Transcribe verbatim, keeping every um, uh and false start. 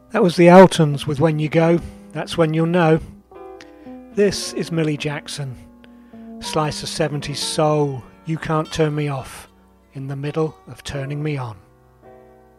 That was the Altons with When You Go, That's When You'll Know. This is Millie Jackson, slice of seventies soul, You Can't Turn Me Off, in the middle of turning me on.